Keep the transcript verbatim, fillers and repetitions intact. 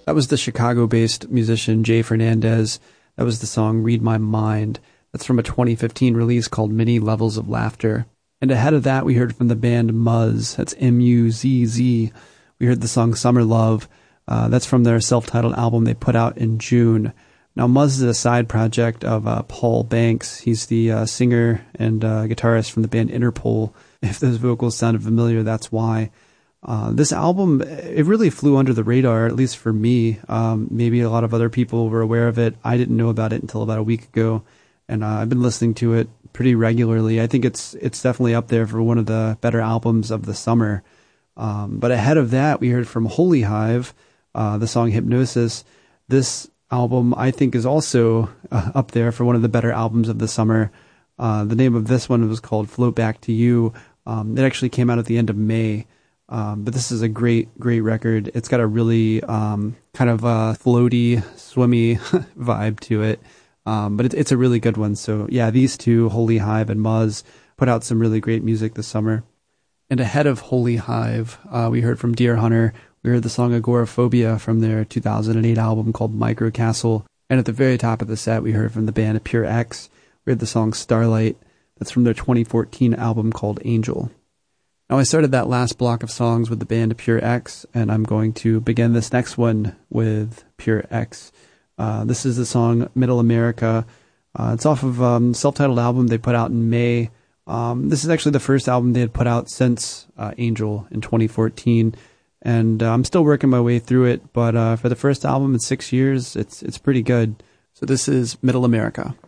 That was the Chicago-based musician Jay Fernandez. That was the song Read My Mind. That's from a twenty fifteen release called Many Levels of Laughter. And ahead of that, we heard from the band Muzz. That's M U Z Z. We heard the song Summer Love. Uh, that's from their self-titled album they put out in June. Now, Muzz is a side project of uh, Paul Banks. He's the uh, singer and uh, guitarist from the band Interpol. If those vocals sounded familiar, that's why. Uh, this album, it really flew under the radar, at least for me. Um, maybe a lot of other people were aware of it. I didn't know about it until about a week ago, and uh, I've been listening to it pretty regularly. I think it's it's definitely up there for one of the better albums of the summer. Um, but ahead of that, we heard from Holy Hive, uh, the song Hypnosis. This album, I think, is also uh, up there for one of the better albums of the summer. Uh, the name of this one was called Float Back to You. Um, it actually came out at the end of May. Um, but this is a great, great record. It's got a really um, kind of a floaty, swimmy vibe to it. Um, but it, it's a really good one. So yeah, these two, Holy Hive and Muzz, put out some really great music this summer. And ahead of Holy Hive, uh, we heard from Deer Hunter. We heard the song Agoraphobia from their two thousand eight album called Micro Castle. And at the very top of the set, we heard from the band Pure X. We heard the song Starlight. That's from their twenty fourteen album called Angel. Now, I started that last block of songs with the band Pure X, and I'm going to begin this next one with Pure X. Uh, this is the song Middle America. Uh, it's off of a um, self-titled album they put out in May. Um, this is actually the first album they had put out since uh, Angel in twenty fourteen, and uh, I'm still working my way through it, but uh, for the first album in six years, it's it's pretty good. So this is Middle America.